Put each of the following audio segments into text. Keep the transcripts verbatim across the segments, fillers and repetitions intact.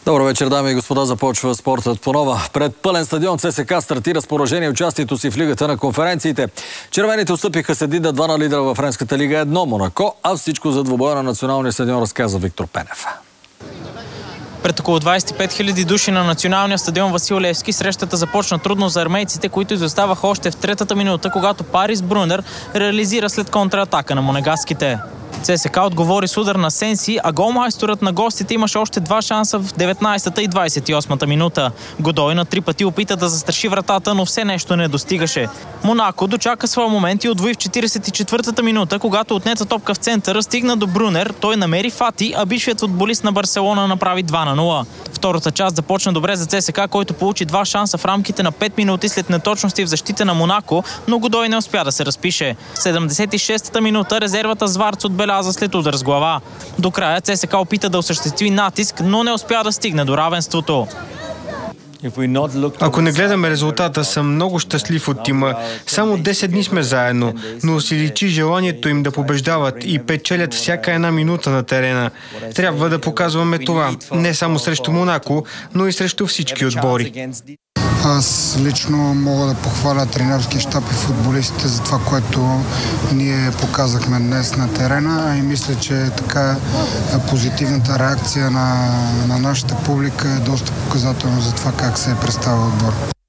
Добър вечер, дами и господа. Започва спортът по нова. Пред пълен стадион ЦСКА стартира с поражение участието си в Лигата на конференциите. Червените отстъпиха с един на два на лидера във Френската лига едно Монако, а всичко за двубоя на националния стадион разказа Виктор Пенев. Пред около двадесет и пет хиляди души на националния стадион Васил Левски срещата започна трудно за армейците, които изоставаха още в третата минута, когато Парис Брунер реализира след контратака на монегаските. ЦСКА отговори с удар на Сенси, а голмайсторът на гостите имаше още два шанса в деветнадесета и двадесет и осмата минута. Годой на три пъти опита да застраши вратата, но все нещо не достигаше. Монако дочака своя момент и удвои в четиридесет и четвъртата минута, когато отнета топка в центъра стигна до Брунер, той намери Фати, а бившият футболист на Барселона направи два на нула. Втората част започна добре за ЦСКА, който получи два шанса в рамките на пет минути след неточности в защита на Монако, но Годой не успя да се разпише. В седемдесет и шестата минута резервата Зварц отбеляза след удар с глава. До края ЦСКА опита да осъществи натиск, но не успя да стигне до равенството. Ако не гледаме резултата, съм много щастлив от тима. Само десет дни сме заедно, но си личи желанието им да побеждават и печелят всяка една минута на терена. Трябва да показваме това, не само срещу Монако, но и срещу всички отбори. Аз лично мога да похваля тренерския щаб и футболистите за това, което ние показахме днес на терена, и мисля, че така позитивната реакция на, на нашата публика е доста показателна за това как се е представил отбор.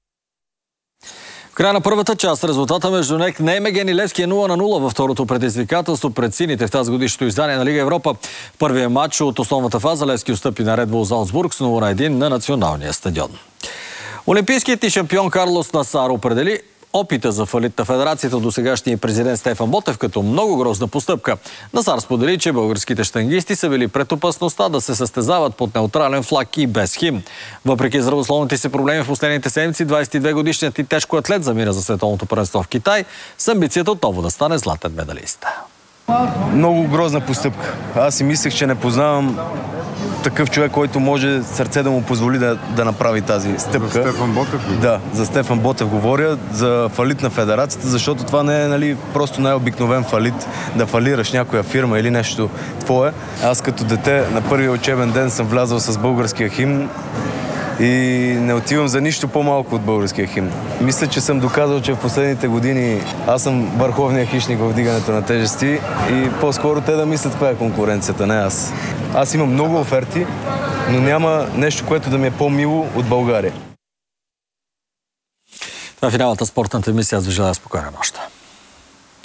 В края на първата част резултата между НЕК Неймеген и Левски е нула на нула във второто предизвикателство пред сините в тази годишното издание на Лига Европа. В първия матч от основната фаза Левски отстъпи на Ред Бул Залцбург с нула на един на националния стадион. Олимпийският ни шампион Карлос Насар определи опита за фалит на федерацията до сегашния президент Стефан Ботев като много грозна постъпка. Насар сподели, че българските щангисти са били пред опасността да се състезават под неутрален флаг и без химн. Въпреки здравословните си проблеми в последните седмици, двадесет и две годишният и тежко атлет замина за световното първенство в Китай с амбицията отново да стане златен медалист. Много грозна постъпка. Аз си мислех, че не познавам такъв човек, който може сърце да му позволи да, да направи тази стъпка. За Стефан Ботев ли? Да, за Стефан Ботев говоря, за фалит на федерацията, защото това не е, нали, просто най-обикновен фалит, да фалираш някоя фирма или нещо твое. Аз като дете на първия учебен ден съм влязъл с българския химн и не отивам за нищо по-малко от българския химн. Мисля, че съм доказал, че в последните години аз съм върховният хищник в вдигането на тежести и по-скоро те да мислят каква е конкуренцията, не аз. Аз имам много оферти, но няма нещо, което да ми е по-мило от България. Това е финалната спортната емисия. Аз ви желая спокойна нощ.